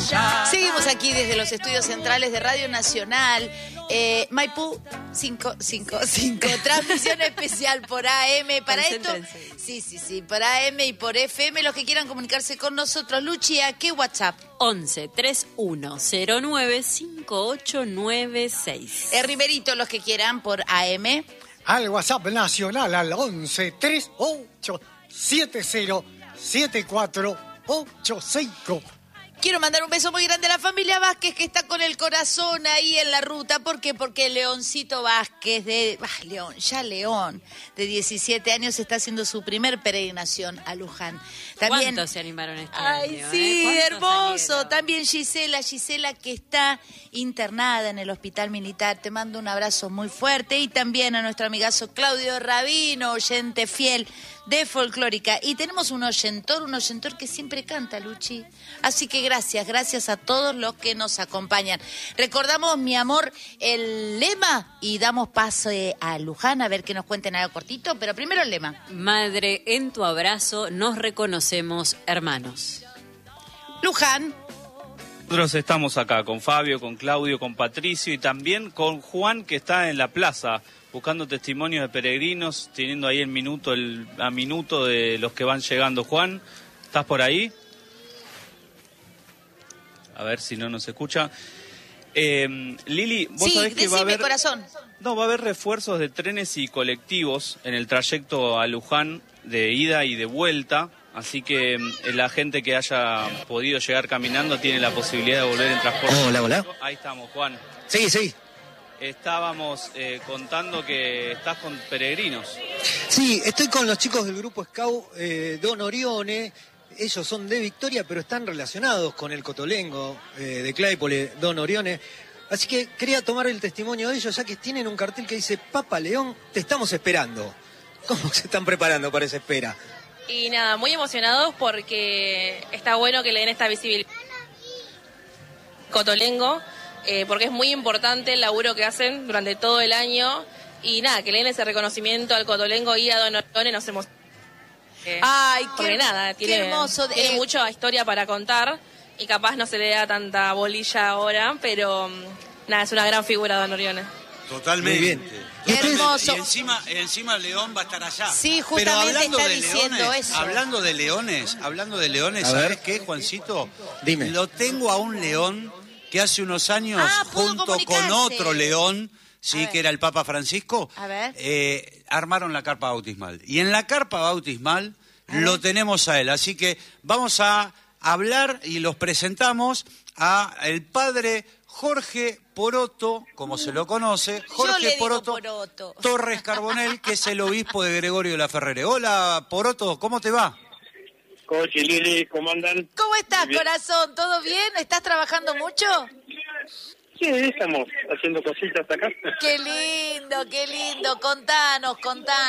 Seguimos aquí desde los estudios centrales de Radio Nacional. Maipú 555. Transmisión especial por AM. Para esto, sí, por AM y por FM. Los que quieran comunicarse con nosotros. Luchi, ¿a qué WhatsApp? 11 3109 5896. Riverito, los que quieran por AM. Al WhatsApp nacional al 11 38 70 7485. Quiero mandar un beso muy grande a la familia Vázquez, que está con el corazón ahí en la ruta. ¿Por qué? Porque Leoncito Vázquez, de 17 años, está haciendo su primer peregrinación a Luján. También, ¿cuántos se animaron este ay, año? sí, hermoso. Salieron? También Gisela, que está internada en el Hospital Militar. Te mando un abrazo muy fuerte. Y también a nuestro amigazo Claudio Rabino, oyente fiel de Folclórica. Y tenemos un oyentor que siempre canta, Luchi. Así que gracias a todos los que nos acompañan. Recordamos, mi amor, el lema y damos paso a Luján a ver que nos cuenten algo cortito, pero primero el lema. Madre, en tu abrazo nos reconocemos hermanos. Luján. Nosotros estamos acá con Fabio, con Claudio, con Patricio y también con Juan, que está en la plaza buscando testimonios de peregrinos, teniendo ahí a minuto de los que van llegando. Juan, ¿estás por ahí? A ver si no nos escucha. Lili, vos sabés que va a haber... corazón. No, va a haber refuerzos de trenes y colectivos en el trayecto a Luján de ida y de vuelta. Así que la gente que haya podido llegar caminando tiene la posibilidad de volver en transporte. Hola. Ahí estamos, Juan. Sí. Estábamos contando que estás con peregrinos. Sí, estoy con los chicos del grupo Scout Don Orione. Ellos son de Victoria, pero están relacionados con el Cotolengo de Claypole, Don Orione. Así que quería tomar el testimonio de ellos, ya que tienen un cartel que dice: Papa León, te estamos esperando. ¿Cómo se están preparando para esa espera? Y nada, muy emocionados porque está bueno que le den esta visibilidad Cotolengo, porque es muy importante el laburo que hacen durante todo el año. Y nada, que le den ese reconocimiento al Cotolengo y a Don Orione nos emociona. Ay, porque nada, tiene hermoso. Tiene mucha historia para contar y capaz no se le da tanta bolilla ahora, pero nada, es una gran figura Don Orione. Totalmente. Muy bien. Hermoso. Y encima León va a estar allá. Sí, Pero justamente hablando está de diciendo leones, eso. hablando de leones, A ver. ¿sabés qué, Juancito? Dime. Lo tengo a un león que hace unos años, pudo junto comunicarse. con otro león, sí, ver. que era el Papa Francisco, A ver. armaron la carpa bautismal. Y en la carpa bautismal lo tenemos a él. Así que vamos a hablar y los presentamos a el padre Jorge Poroto, como se lo conoce, Yo le Jorge digo Poroto Torres Carbonell, que es el obispo de Gregorio de la Ferrere. Hola, Poroto, ¿cómo te va? Cochi, Lili, ¿cómo andan? ¿Cómo estás, Bien. corazón? ¿Todo bien? ¿Estás trabajando mucho? Sí, estamos haciendo cositas acá. Qué lindo. Contanos.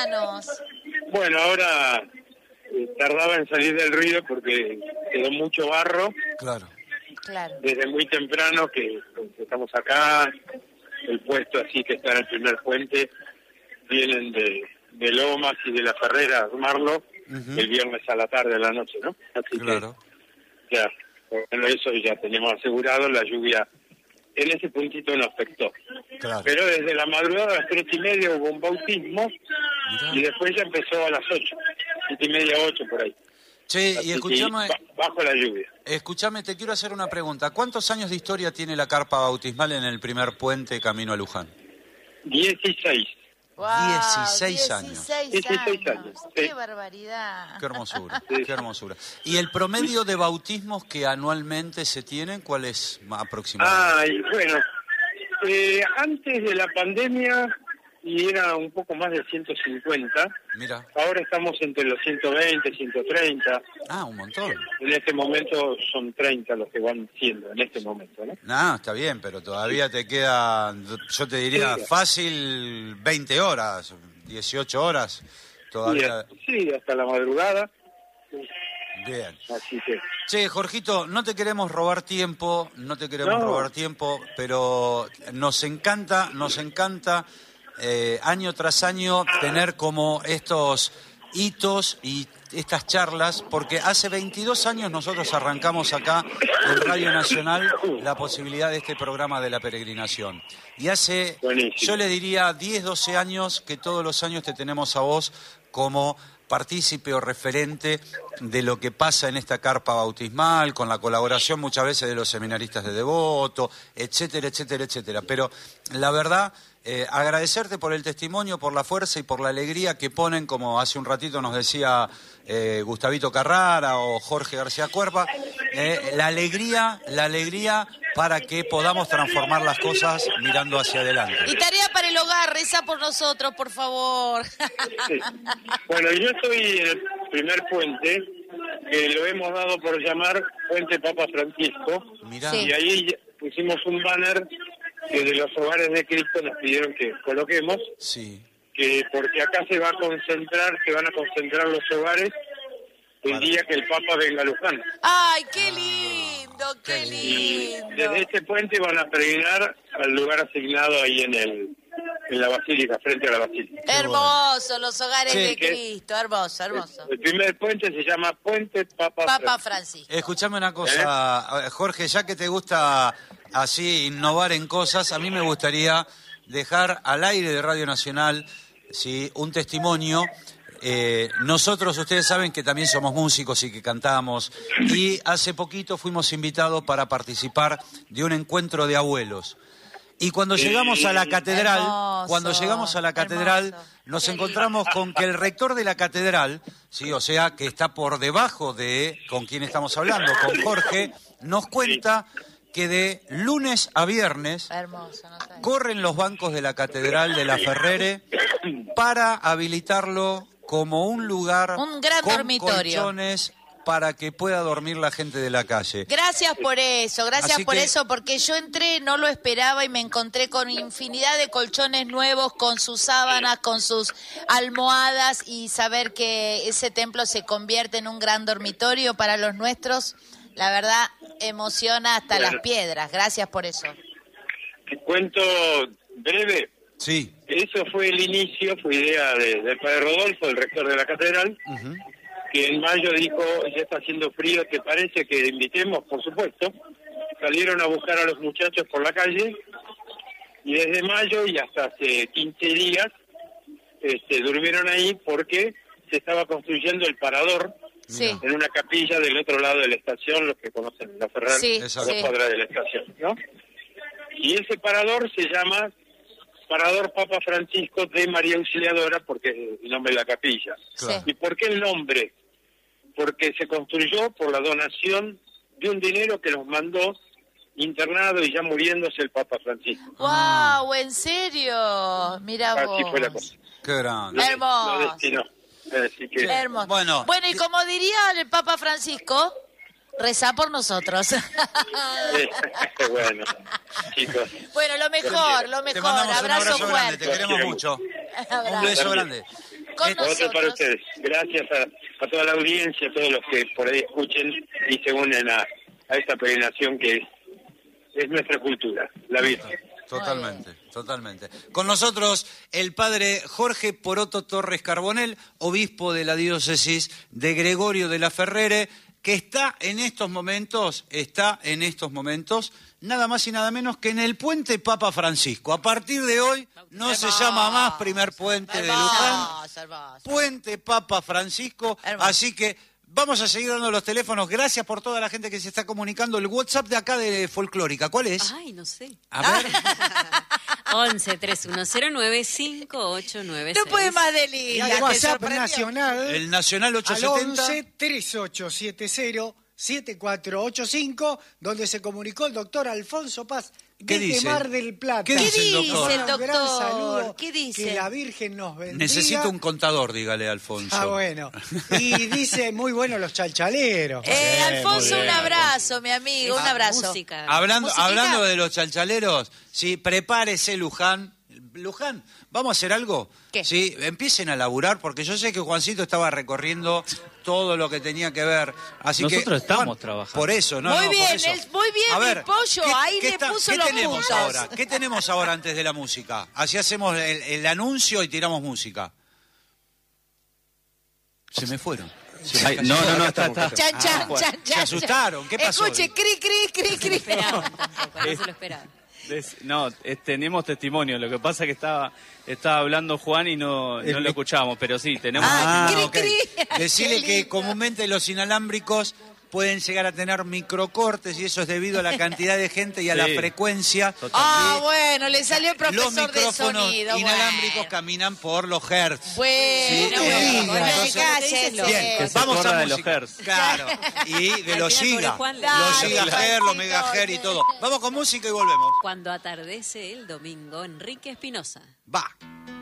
Bueno, ahora tardaba en salir del ruido porque quedó mucho barro Claro. Claro. desde muy temprano que estamos acá. El puesto así que está en el primer puente, vienen de Lomas y de la Ferrera a armarlo el viernes a la tarde, a la noche, ¿no? Así Claro. que ya, bueno, eso ya teníamos asegurado, la lluvia en ese puntito no afectó. Claro. Pero desde la madrugada a las 3:30 hubo un bautismo. Mirá. Y después ya empezó a las 8, 7:30, 8 por ahí. Che, Así y que escúchame, bajo la lluvia. te quiero hacer una pregunta. ¿Cuántos años de historia tiene la carpa bautismal en el primer puente camino a Luján? 16. Wow, 16 años. 16 años, Qué sí. barbaridad. Qué hermosura, Sí. qué hermosura. ¿Y el promedio de bautismos que anualmente se tienen, cuál es aproximadamente? Y bueno, antes de la pandemia y era un poco más de 150, Mira, ahora estamos entre los 120, 130, un montón. en este momento son 30 los que van siendo, en este momento, ¿no? No, está bien, pero todavía te queda, yo te diría, Sí. fácil 20 horas, 18 horas, todavía. Sí, hasta la madrugada, Bien. así que... Che, Jorgito, no te queremos robar tiempo, pero nos encanta año tras año tener como estos hitos y estas charlas, porque hace 22 años nosotros arrancamos acá en Radio Nacional la posibilidad de este programa de la peregrinación. Y hace, Buenísimo. yo le diría, 10, 12 años que todos los años te tenemos a vos como partícipe o referente de lo que pasa en esta carpa bautismal, con la colaboración muchas veces de los seminaristas de Devoto, etcétera, etcétera, etcétera. Pero la verdad, agradecerte por el testimonio, por la fuerza y por la alegría que ponen, como hace un ratito nos decía Gustavito Carrara o Jorge García Cuerva, la alegría para que podamos transformar las cosas mirando hacia adelante. Y tarea para el hogar, reza por nosotros, por favor. Sí. Bueno, yo estoy en el primer puente, que lo hemos dado por llamar Puente Papa Francisco, Mirá. Sí. y ahí pusimos un banner que de los hogares de Cristo nos pidieron que coloquemos, Sí. que porque acá se van a concentrar los hogares el día que el Papa venga a Luján. Ay, qué lindo, qué Y lindo. desde este puente van a peregrinar al lugar asignado ahí en la basílica, frente a la basílica. Hermoso, los hogares Sí, de que- Cristo, hermoso, hermoso. El primer puente se llama Puente Papa Papa Francisco. Francisco. Escuchame una cosa, Jorge, ya que te gusta así innovar en cosas, a mí me gustaría dejar al aire de Radio Nacional, ¿sí?, un testimonio. Nosotros, ustedes saben que también somos músicos y que cantamos, y hace poquito fuimos invitados para participar de un encuentro de abuelos. Y cuando llegamos a la catedral, Hermoso. nos Qué encontramos con que el rector de la catedral, sí, o sea, que está por debajo de con quien estamos hablando, con Jorge, nos cuenta que de lunes a viernes Hermoso, no sé. corren los bancos de la catedral de la Ferrere para habilitarlo como un lugar Un gran con dormitorio. colchones para que pueda dormir la gente de la calle. Gracias por eso, Así que- porque yo entré, no lo esperaba y me encontré con infinidad de colchones nuevos, con sus sábanas, con sus almohadas, y saber que ese templo se convierte en un gran dormitorio para los nuestros, la verdad emociona hasta Bueno. las piedras. Gracias por eso. Te cuento breve. Sí. Eso fue el inicio, fue idea del padre Rodolfo, el rector de la catedral, Ujú. que en mayo dijo, ya está haciendo frío, ¿te parece que invitemos? Por supuesto. Salieron a buscar a los muchachos por la calle, y desde mayo y hasta hace 15 días durmieron ahí porque se estaba construyendo el parador Sí, en una capilla del otro lado de la estación, los que conocen la Ferrer, sí, Esa la sí. cuadra de la estación, ¿no? Y ese parador se llama Parador Papa Francisco de María Auxiliadora, porque es el nombre de la capilla. Claro. ¿Y por qué el nombre? Porque se construyó por la donación de un dinero que nos mandó internado y ya muriéndose el Papa Francisco. ¡Wow! ¿En serio? Mira vos. Así fue la cosa. Qué grande. Hermoso. Lo destinó. Así que, Hermoso. Bueno. Y como diría el Papa Francisco, reza por nosotros. bueno, chicos. Bueno, lo mejor, Te mandamos un abrazo abrazo grande, fuerte. te queremos mucho. Un beso grande. Con Otro para nosotros. ustedes. Gracias a toda la audiencia, a todos los que por ahí escuchen y se unen a esta peregrinación que es nuestra cultura, la Virgen. Totalmente, totalmente. Con nosotros el padre Jorge Poroto Torres Carbonell, obispo de la diócesis de Gregorio de la Ferrere, que está en estos momentos, nada más y nada menos que en el puente Papa Francisco. A partir de hoy no se llama más primer puente de Luján, Hermoso, hermoso. puente Papa Francisco, Hermoso. así que vamos a seguir dando los teléfonos. Gracias por toda la gente que se está comunicando. El WhatsApp de acá de Folclórica, ¿cuál es? Ay, no sé. A ver. 11-3109-5896. No puede más de Y linda. al te WhatsApp sorprendió. nacional El Nacional al 870. 11-3870-7485, donde se comunicó el doctor Alfonso Paz ¿Qué desde dice? Mar del Plata. ¿Qué dice el doctor? el Un gran doctor? saludo, ¿Qué dice? Que la Virgen nos bendiga. Necesito un contador, dígale, Alfonso. Ah, bueno. Y dice, muy buenos los chalchaleros. Alfonso, muy un bien, abrazo, mi amigo, un abrazo. Música. Hablando ¿Musiquita? de los chalchaleros, sí, prepárese, Luján. Luján, ¿vamos a hacer algo? ¿Qué? Sí, empiecen a laburar, porque yo sé que Juancito estaba recorriendo todo lo que tenía que ver. Así Nosotros que, estamos Juan, trabajando. Por eso, ¿no? Muy no, bien, por eso. muy bien, A mi ver, pollo, ahí le puso los tenemos puntos. ahora? ¿Qué tenemos ahora antes de la música? Así hacemos el anuncio y tiramos música. Se me fueron. Ay, no, está. Chan, chan, chan, Se chan. asustaron. ¿Qué pasó? Escuche, cri, cri, cri, cri. Esperaban tampoco, no se lo esperaban. No, tenemos testimonio. Lo que pasa es que estaba hablando Juan y no lo escuchábamos, pero sí, tenemos cri, ok. cri. Decirle Qué que lindo. comúnmente los inalámbricos pueden llegar a tener microcortes y eso es debido a la cantidad de gente y a la Sí. frecuencia. Ah, bueno, le salió el Los profesor de micrófonos sonido. inalámbricos Bueno. caminan por los hertz. Bueno, Sí, bueno, entonces- cállese. Bien, Que se vamos corra a de los música. hertz. Claro, y de Al los final, pobre giga, Juan, los dale, gigahertz, los Juancito, megahertz y sí. todo. Vamos con música y volvemos. Cuando atardece el domingo, Enrique Espinosa. Va.